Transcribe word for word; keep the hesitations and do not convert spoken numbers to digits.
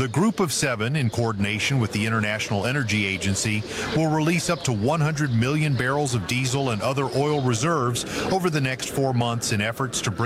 The Group of Seven, in coordination with the International Energy Agency, will release up to one hundred million barrels of diesel and other oil reserves over the next four months in efforts to bring